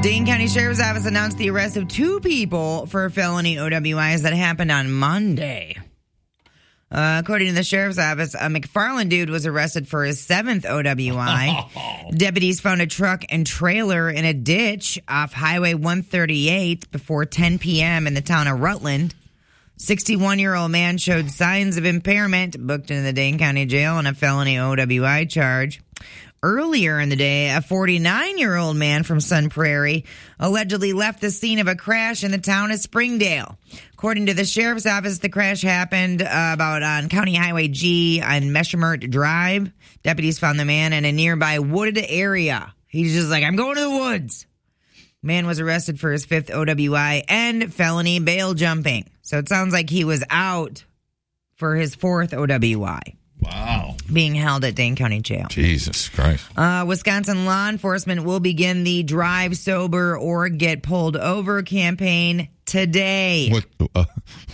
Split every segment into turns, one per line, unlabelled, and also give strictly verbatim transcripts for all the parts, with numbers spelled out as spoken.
Dane County Sheriff's Office announced the arrest of two people for felony O W Is that happened on Monday. Uh, according to the Sheriff's Office, a McFarland dude was arrested for his seventh O W I. Oh. Deputies found a truck and trailer in a ditch off Highway one thirty-eight before ten p.m. in the town of Rutland. sixty-one-year-old man showed signs of impairment, booked into the Dane County Jail on a felony O W I charge. Earlier in the day, a forty-nine-year-old man from Sun Prairie allegedly left the scene of a crash in the town of Springdale. According to the Sheriff's Office, the crash happened uh, about on County Highway G on Meshemert Drive. Deputies found the man in a nearby wooded area. He's just like, I'm going to the woods. Man was arrested for his fifth O W I and felony bail jumping. So it sounds like he was out for his fourth O W I.
Wow.
Being held at Dane County Jail.
Jesus Christ.
Uh, Wisconsin law enforcement will begin the Drive Sober or Get Pulled Over campaign today.
What? Uh,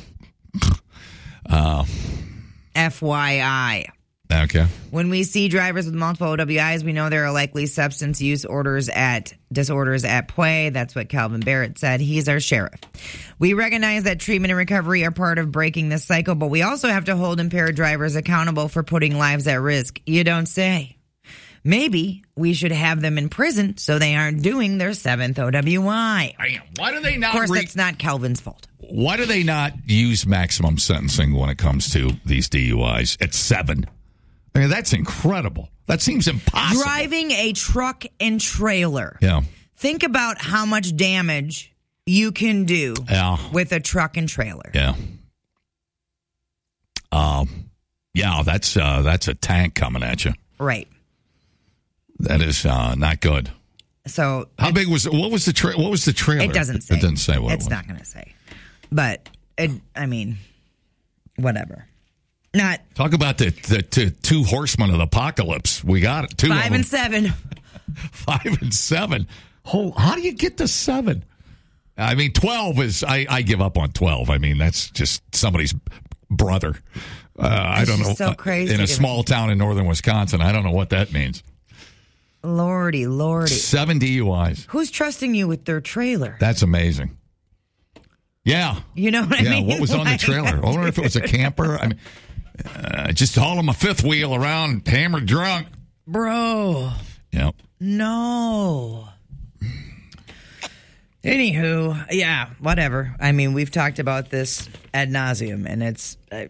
uh,
F Y I.
Okay.
When we see drivers with multiple O W Is, we know there are likely substance use orders at disorders at play. That's what Calvin Barrett said. He's our sheriff. We recognize that treatment and recovery are part of breaking the cycle, but we also have to hold impaired drivers accountable for putting lives at risk. You don't say. Maybe we should have them in prison so they aren't doing their seventh O W I.
Why do they not?
Of course,
re-
that's not Calvin's fault.
Why do they not use maximum sentencing when it comes to these D U Is at seven? I mean, that's incredible. That seems impossible.
Driving a truck and trailer.
Yeah.
Think about how much damage you can do
yeah.
with a truck and trailer.
Yeah. Um. Yeah, that's uh, that's a tank coming at you.
Right.
That is uh, not good.
So
how big was it? What was the tra- what was the trailer?
It doesn't say.
It doesn't say what
it's
it was.
not going to say. But it, I mean, whatever. Not
talk about the, the, the two horsemen of the apocalypse. We got it. Two
five
of
and
them.
seven.
Five and seven. Oh, how do you get to seven? I mean, twelve is. I, I give up on twelve. I mean, that's just somebody's brother. Uh, I don't know.
So crazy
in a small
me.
town in northern Wisconsin, I don't know what that means.
Lordy, lordy.
Seven D U Is.
Who's trusting you with their trailer?
That's amazing. Yeah.
You know what
yeah,
I mean?
Yeah, what was on the trailer? I wonder if it was a camper. I mean, uh, just hauling my fifth wheel around, hammered drunk.
Bro.
Yep.
No. Anywho, yeah, whatever. I mean, we've talked about this ad nauseum, and it's... Uh,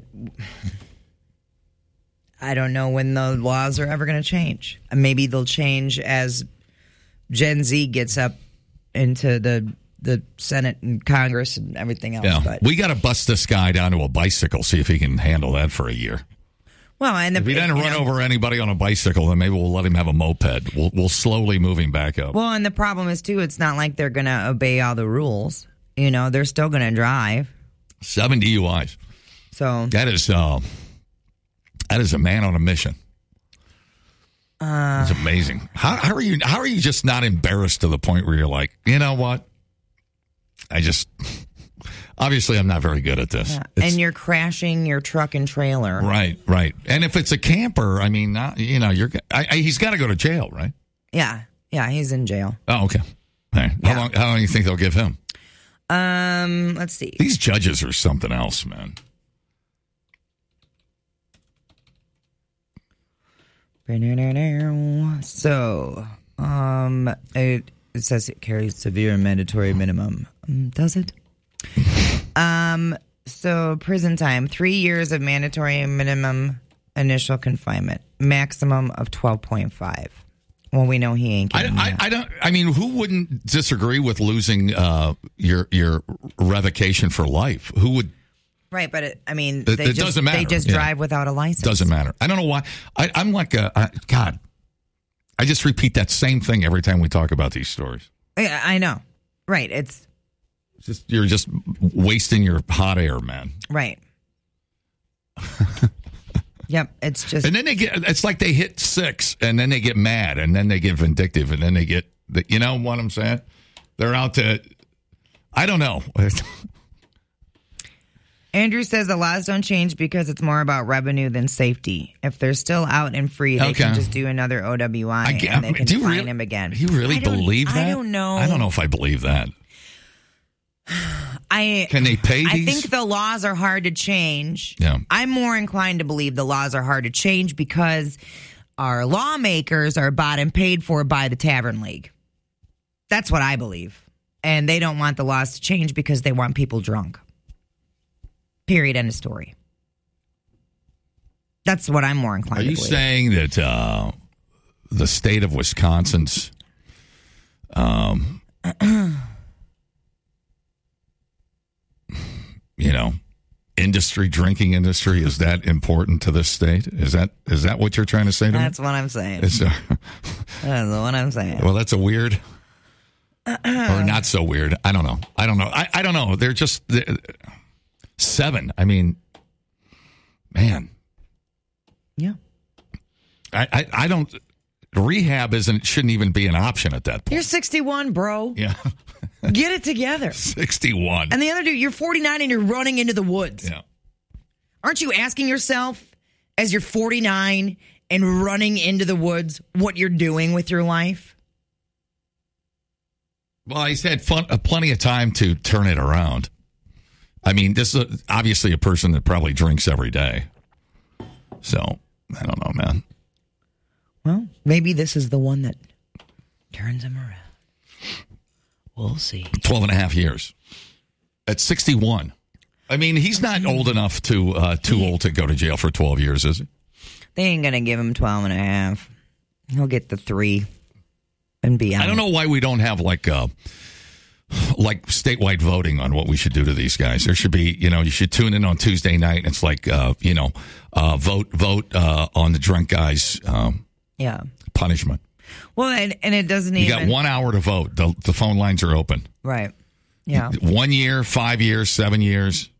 I don't know when the laws are ever going to change. Maybe they'll change as Gen Z gets up into the the Senate and Congress and everything else.
Yeah,
but.
we got to bust this guy down to a bicycle, see if he can handle that for a year.
Well, and the,
if he doesn't run
know,
over anybody on a bicycle, then maybe we'll let him have a moped. We'll we'll slowly move him back up.
Well, and the problem is too, it's not like they're going to obey all the rules. You know, they're still going to drive.
Seven D U Is.
So
that is uh, that is a man on a mission.
Uh,
it's amazing. How, how are you? How are you just not embarrassed to the point where you're like, you know what? I just obviously I'm not very good at this.
Yeah. And you're crashing your truck and trailer.
Right, right. And if it's a camper, I mean, not, you know, you're I, I, he's got to go to jail, right?
Yeah, yeah, he's in jail.
Oh, okay. All right.
Yeah.
How long? How long do you think they'll give him?
Um, let's see.
These judges are something else, man.
So, um, it, it says it carries severe mandatory minimum. Um, does it? Um, so prison time, three years of mandatory minimum initial confinement, maximum of twelve point five. Well, we know he ain't
I,
getting
I,
that.
I don't. I mean, who wouldn't disagree with losing uh, your your revocation for life? Who would?
Right, but it, I mean,
It-
they
it
just,
doesn't matter.
They just
Yeah.
drive without a license.
Doesn't matter. I don't know why. I, I'm like a I, God. I just repeat that same thing every time we talk about these stories.
Yeah, I know. Right, it's
It's just you're just wasting your hot air, man.
right. Yep, it's just
And then they get. It's like they hit six, and then they get mad, and then they get vindictive, and then they get. The, you know what I'm saying? They're out to. I don't know.
Andrew says the laws don't change because it's more about revenue than safety. If they're still out and free, they
Okay.
can just do another O W I
I,
and they can
do you
fine
really,
him again.
You really
I don't-
believe that?
I don't know.
I don't know if I believe that.
I
Can they pay
I
these?
think the laws are hard to change.
Yeah.
I'm more inclined to believe the laws are hard to change because our lawmakers are bought and paid for by the Tavern League. That's what I believe. And they don't want the laws to change because they want people drunk. Period. End of story. That's what I'm more inclined
Are
to
you
believe.
saying that uh, the state of Wisconsin's um, you know, industry, drinking industry, is that important to this state? Is that is that what you're trying to say to
That's
me?
what I'm saying.
It's, uh,
That's what I'm saying.
well, that's a weird or not so weird. I don't know. I don't know. I, I don't know. They're just they're, seven. I mean, man.
Yeah.
I, I, I don't. Rehab isn't shouldn't even be an option at that point.
You're sixty-one, bro.
Yeah,
Get it together.
sixty-one.
And the other dude, you're forty-nine and you're running into the woods.
Yeah.
Aren't you asking yourself, as you're forty-nine and running into the woods, what you're doing with your life?
Well, he's had fun, uh, plenty of time to turn it around. I mean, this is a, obviously a person that probably drinks every day. So, I don't know, man.
Well, maybe this is the one that turns him around. We'll see.
twelve and a half years. At sixty-one. I mean, he's not old enough to, uh, too old to go to jail for twelve years, is he?
They ain't going to give him twelve and a half. He'll get the three and beyond.
I don't know why we don't have like uh, like statewide voting on what we should do to these guys. There should be, you know, you should tune in on Tuesday night. And it's like, uh, you know, uh, vote vote uh, on the drunk guys' um,
Yeah.
punishment.
Well, and, and it doesn't
You
even.
got one hour to vote. The, the phone lines are open.
Right. Yeah.
One year, five years, seven years.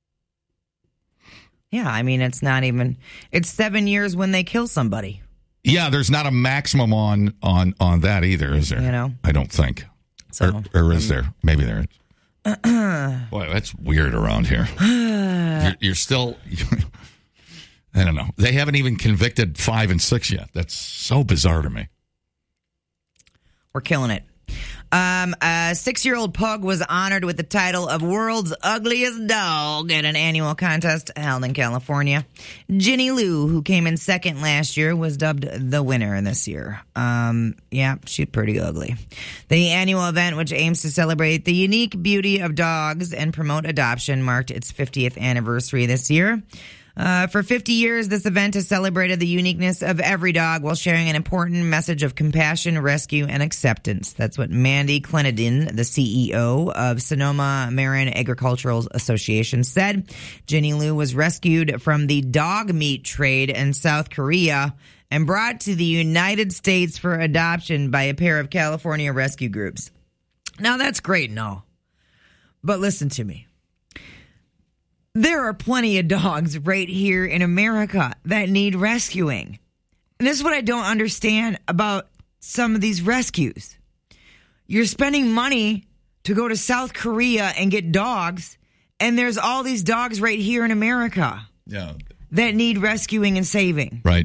Yeah. I mean, it's not even. It's seven years when they kill somebody.
Yeah, there's not a maximum on on on that either, is there?
You know?
I don't think.
So,
or, or is there? Maybe there is. Boy, that's weird around here. you're, you're still. I don't know. They haven't even convicted five and six yet. That's so bizarre to me.
We're killing it. Um, a six-year-old pug was honored with the title of World's Ugliest Dog at an annual contest held in California. Ginny Lou, who came in second last year, was dubbed the winner this year. Um, yeah, she's pretty ugly. The annual event, which aims to celebrate the unique beauty of dogs and promote adoption, marked its fiftieth anniversary this year. Uh, for fifty years, this event has celebrated the uniqueness of every dog while sharing an important message of compassion, rescue, and acceptance. That's what Mandy Clenadin, the C E O of Sonoma Marin Agricultural Association, said. Ginny Lou was rescued from the dog meat trade in South Korea and brought to the United States for adoption by a pair of California rescue groups. Now, that's great and all, but listen to me. There are plenty of dogs right here in America that need rescuing. And this is what I don't understand about some of these rescues. You're spending money to go to South Korea and get dogs, and there's all these dogs right here in America
Yeah.
that need rescuing and saving.
Right.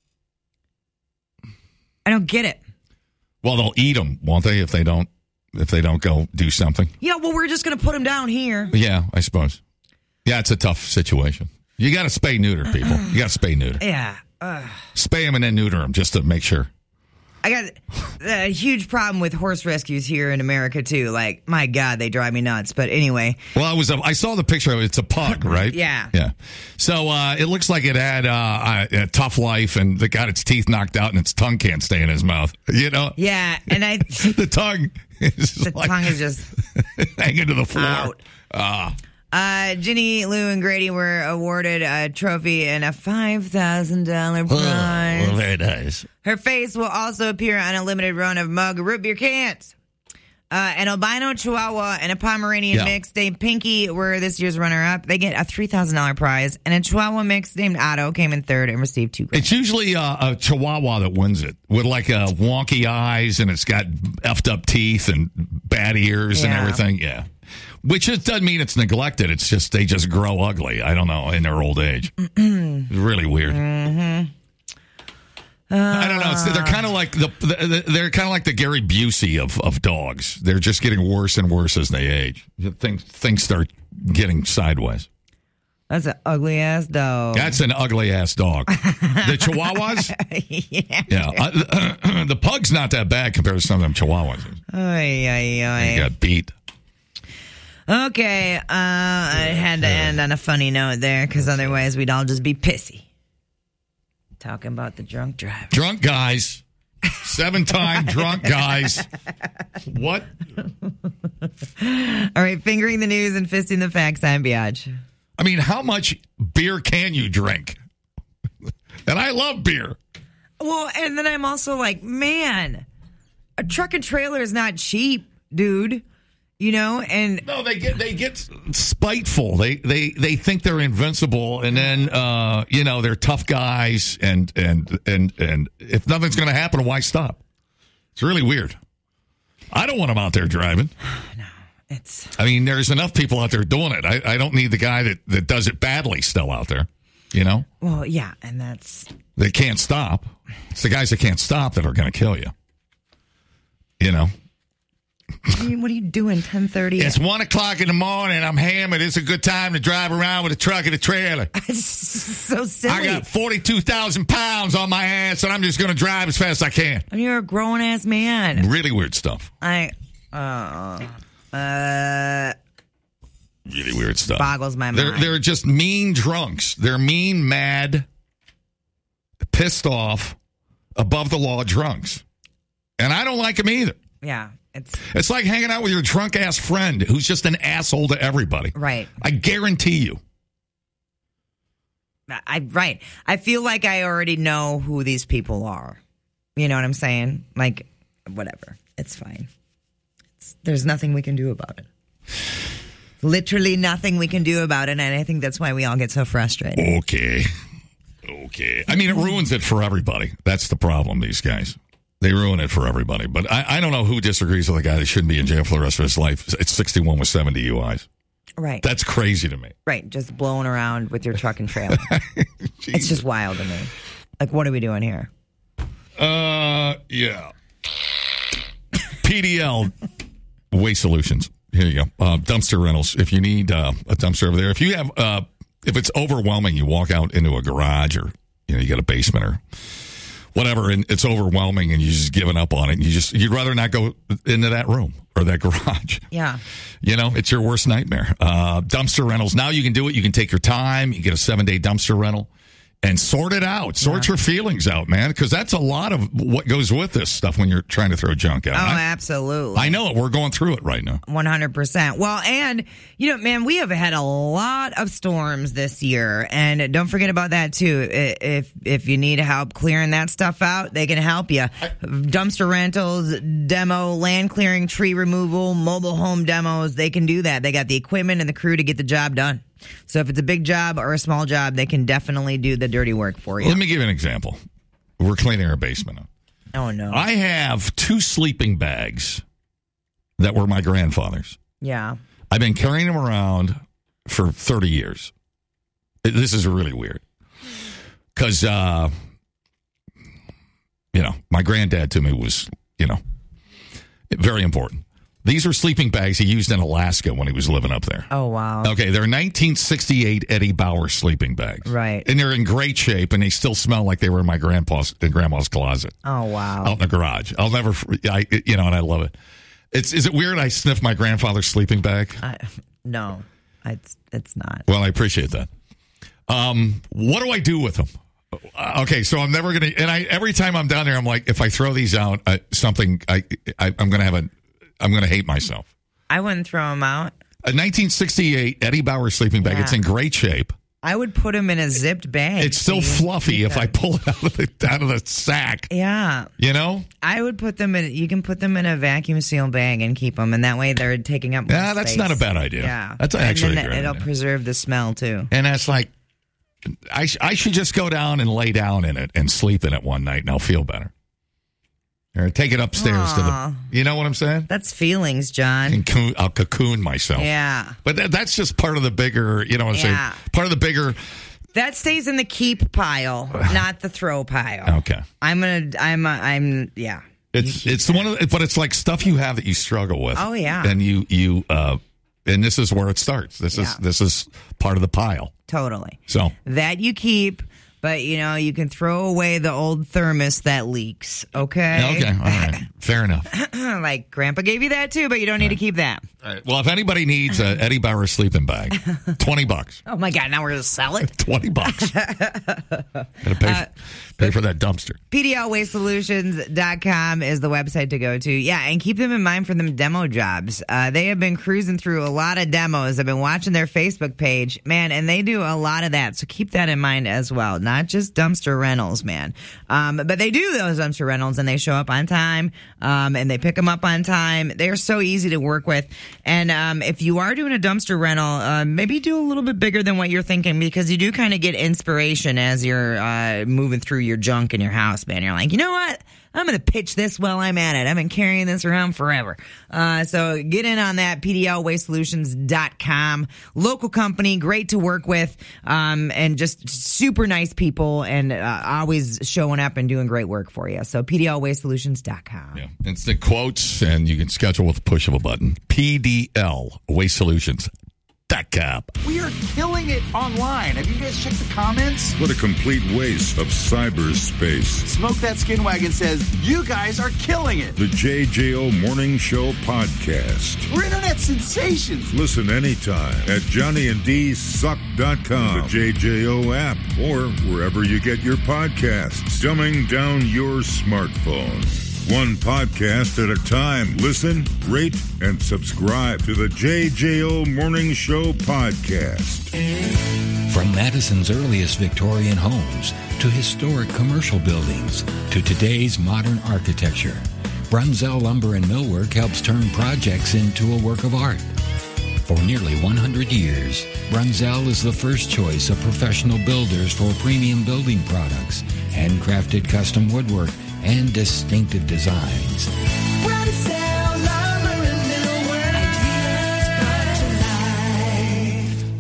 I don't get it.
Well, they'll eat them, won't they? If they don't, if they don't go do something.
Yeah, well, we're just going to put them down here.
Yeah, I suppose. Yeah, it's a tough situation. You got to spay neuter people. You got to spay neuter.
Yeah. Uh,
Spay them and then neuter them just to make sure.
I got a huge problem with horse rescues here in America, too. Like, my God, they drive me nuts. But anyway.
Well, I was a, I saw the picture of it. It's a pug, right?
Yeah.
Yeah. So uh, it looks like it had uh, a, a tough life and it got its teeth knocked out and its tongue can't stay in his mouth. You know?
Yeah, and I...
the tongue is
the
like
tongue is just...
hanging to the floor.
Out.
Ah.
Uh, Ginny, Lou, and Grady were awarded a trophy and a five thousand dollars prize.
Oh, very nice.
Her face will also appear on a limited run of mug root beer cans. Uh, an albino chihuahua and a Pomeranian
Yeah.
mix named Pinky were this year's runner-up. They get a three thousand dollars prize, and a chihuahua mix named Otto came in third and received two grand.
It's usually uh, a chihuahua that wins it with like uh, wonky eyes and it's got effed up teeth and bad ears and
Yeah.
everything. Yeah. Which just doesn't mean it's neglected. It's just they just grow ugly. I don't know, in their old age. It's really weird.
Mm-hmm. Uh,
I don't know. It's, they're kind of like the, the they're kind of like the Gary Busey of, of dogs. They're just getting worse and worse as they age. Things things start getting sideways.
That's an ugly ass dog.
That's an ugly ass dog. The Chihuahuas?
yeah.
Yeah. Uh, uh, the pug's not that bad compared to some of them Chihuahuas.
Oy, oy, oy.
They got beat.
Okay. Uh, I had to end on a funny note there because otherwise we'd all just be pissy. Talking about the drunk driver.
Drunk guys. Seven-time drunk guys. What?
All right. Fingering the news and fisting the facts. I'm Biatch.
I mean, how much beer can you drink? And I love beer.
Well, and then I'm also like, man, a truck and trailer is not cheap, dude. You know, and
no, they get they get spiteful. They they they think they're invincible, and then uh, you know they're tough guys, and and and and if nothing's going to happen, why stop? It's really weird. I don't want them out there driving.
No. It's.
I mean, there's enough people out there doing it. I, I don't need the guy that, that does it badly still out there, you know?
Well, yeah, and that's...
They can't stop. It's the guys that can't stop that are going to kill you, you know?
What are you, what are you doing, ten thirty?
It's one o'clock in the morning. I'm hammered. It's a good time to drive around with a truck and a trailer.
It's so silly.
I got forty-two thousand pounds on my ass, and I'm just going to drive as fast as I can.
And you're a grown-ass man.
Really weird stuff.
I... Uh... Uh,
really weird stuff.
Boggles my mind.
They're, they're just mean drunks. They're mean, mad, pissed off, above the law drunks. And I don't like them either.
Yeah. It's
it's like hanging out with your drunk ass friend who's just an asshole to everybody.
Right.
I guarantee you.
I right. I feel like I already know who these people are. You know what I'm saying? Like, whatever. It's fine. There's nothing we can do about it. Literally nothing we can do about it, and I think that's why we all get so frustrated.
Okay. Okay. I mean, it ruins it for everybody. That's the problem, these guys. They ruin it for everybody. But I, I don't know who disagrees with a guy that shouldn't be in jail for the rest of his life. It's sixty-one with seventy U Is.
Right.
That's crazy to me.
Right. Just blowing around with your truck and trailer. It's just wild to me. Like, what are we doing here?
Uh, yeah. P D L Waste Solutions. Here you go. Uh, dumpster rentals. If you need uh, a dumpster over there, if you have, uh, if it's overwhelming, you walk out into a garage or you know you got a basement or whatever, and it's overwhelming, and you just giving up on it. And you just you'd rather not go into that room or that garage.
Yeah.
You know, it's your worst nightmare. Uh, dumpster rentals. Now you can do it. You can take your time. You get a seven day dumpster rental. And sort it out. Sort yeah. your feelings out, man, because that's a lot of what goes with this stuff when you're trying to throw junk out.
Oh,
I,
absolutely.
I know it. We're going through it right now.
one hundred percent. Well, and, you know, man, we have had a lot of storms this year. And don't forget about that, too. If if you need help clearing that stuff out, they can help you. I, Dumpster rentals, demo, land clearing, tree removal, mobile home demos, they can do that. They got the equipment and the crew to get the job done. So if it's a big job or a small job, they can definitely do the dirty work for you.
Let me give you an example. We're cleaning our basement up.
Oh, no.
I have two sleeping bags that were my grandfather's.
Yeah.
I've been carrying them around for thirty years. This is really weird. Because, uh, you know, my granddad to me was, you know, very important. These are sleeping bags he used in Alaska when he was living up there.
Oh, wow.
Okay, they're nineteen sixty-eight Eddie Bauer sleeping bags.
Right.
And they're in great shape, and they still smell like they were in my grandpa's in grandma's closet.
Oh, wow.
Out in the garage. I'll never, I, you know, and I love it. It's Is it weird I sniff my grandfather's sleeping bag?
I, no, it's, it's not.
Well, I appreciate that. Um, what do I do with them? Uh, okay, so I'm never going to, and I every time I'm down there, I'm like, if I throw these out, I, something, I, I I'm going to have a, I'm going to hate myself.
I wouldn't throw them out.
A nineteen sixty-eight Eddie Bauer sleeping bag.
Yeah.
It's in great shape.
I would put them in a zipped bag.
It's still fluffy if I pull it out of the out of the sack.
Yeah.
You know?
I would put them in, you can put them in a vacuum seal bag and keep them, and that way they're taking up more
Yeah, that's
space.
not a bad idea.
Yeah.
That's actually
and
a
then
great
it'll
idea.
preserve the smell, too.
And that's like, I, sh- I should just go down and lay down in it and sleep in it one night, and I'll feel better. Or take it upstairs
Aww.
to the, you know what I'm saying?
That's feelings, John.
And co- I'll cocoon myself.
Yeah.
But that, that's just part of the bigger, you know what I'm
Yeah.
saying? Part of the bigger.
That stays in the keep pile, not the throw pile.
Okay.
I'm going to, I'm, uh, I'm, yeah.
It's, it's the one of the, but it's like stuff you have that you struggle with.
Oh, yeah.
And you, you, uh, and this is where it starts. This
Yeah.
is, this is part of the pile.
Totally.
So.
That you keep. But, you know, you can throw away the old thermos that leaks, okay?
Okay, all right. Fair enough.
Like, Grandpa gave you that, too, but you don't need to keep that.
All right. Well, if anybody needs a Eddie Bauer sleeping bag, twenty bucks.
Oh, my God, now we're going to sell it?
twenty bucks. Gotta pay, uh, pay for that dumpster.
P D L waste solutions dot com is the website to go to. Yeah, and keep them in mind for them demo jobs. Uh, they have been cruising through a lot of demos. I've been watching their Facebook page, man, and they do a lot of that. So keep that in mind as well. Not just dumpster rentals, man. Um, but they do those dumpster rentals, and they show up on time, um, and they pick them up on time. They're so easy to work with. And um, if you are doing a dumpster rental, uh, maybe do a little bit bigger than what you're thinking, because you do kind of get inspiration as you're uh, moving through your junk in your house, man. You're like, you know what? I'm going to pitch this while I'm at it. I've been carrying this around forever. Uh, so get in on that, P D L waste solutions dot com. Local company, great to work with, um, and just super nice people, and uh, always showing up and doing great work for you. So P D L waste solutions dot com.
Yeah. Instant quotes, and you can schedule with the push of a button. P D L waste solutions dot com.
We are killing it online. Have you guys checked the comments?
What a complete waste of cyberspace.
Smoke That Skin Wagon says, you guys are killing it.
The J J O Morning Show podcast.
We're internet sensations.
Listen anytime at johnny and d suck dot com, the J J O app, or wherever you get your podcasts. Dumbing down your smartphone. One podcast at a time. Listen, rate, and subscribe to the J J O Morning Show podcast.
From Madison's earliest Victorian homes to historic commercial buildings to today's modern architecture, Brunzell Lumber and Millwork helps turn projects into a work of art. For nearly one hundred years, Brunzell is the first choice of professional builders for premium building products, handcrafted custom woodwork, and distinctive designs.
Brunzell Lumber and Millwork, ideas brought to life.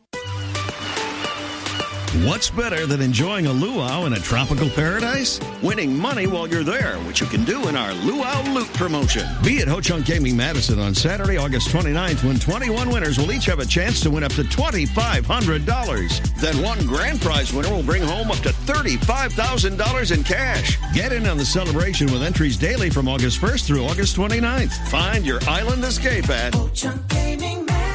What's better than enjoying a luau in a tropical paradise? Winning money while you're there, which you can do in our Luau Loot promotion. Be at Ho Chunk Gaming Madison on Saturday, August twenty-ninth, when twenty-one winners will each have a chance to win up to twenty-five hundred dollars. Then one grand prize winner will bring home up to thirty-five thousand dollars in cash. Get in on the celebration with entries daily from August first through August twenty-ninth. Find your island escape at
Ho Chunk Gaming Madison.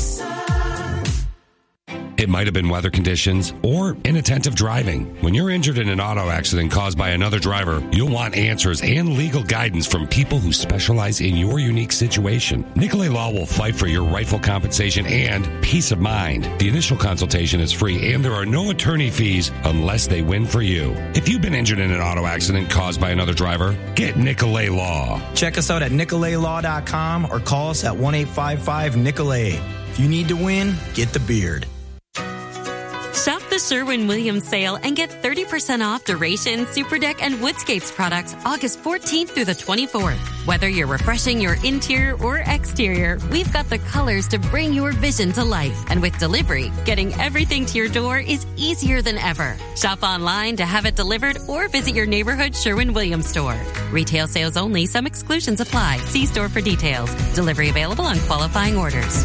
It might have been weather conditions or inattentive driving. When you're injured in an auto accident caused by another driver, you'll want answers and legal guidance from people who specialize in your unique situation. Nicolay Law will fight for your rightful compensation and peace of mind. The initial consultation is free, and there are no attorney fees unless they win for you. If you've been injured in an auto accident caused by another driver, get Nicolay Law.
Check us out at nicolay law dot com or call us at one eight five five Nicolay. If you need to win, get the beard.
Shop the Sherwin-Williams sale and get thirty percent off Duration, Superdeck, and Woodscapes products August fourteenth through the twenty-fourth. Whether you're refreshing your interior or exterior, we've got the colors to bring your vision to life. And with delivery, getting everything to your door is easier than ever. Shop online to have it delivered or visit your neighborhood Sherwin-Williams store. Retail sales only. Some exclusions apply. See store for details. Delivery available on qualifying orders.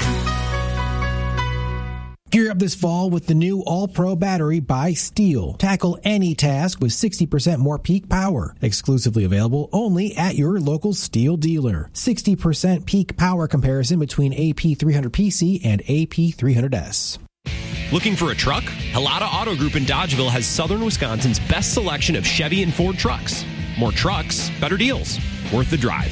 Gear up this fall with the new All-Pro battery by Steel. Tackle any task with sixty percent more peak power. Exclusively available only at your local Steel dealer. sixty percent peak power comparison between A P three hundred P C and A P three hundred S.
Looking for a truck? Helata Auto Group in Dodgeville has southern Wisconsin's best selection of Chevy and Ford trucks. More trucks, better deals. Worth the drive.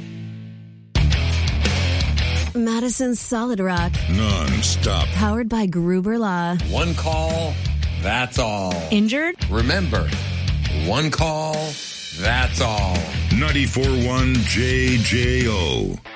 Madison's Solid Rock.
Non-stop.
Powered by Gruber Law.
One call, that's all.
Injured?
Remember, one call, that's all.
ninety-four point one J J O.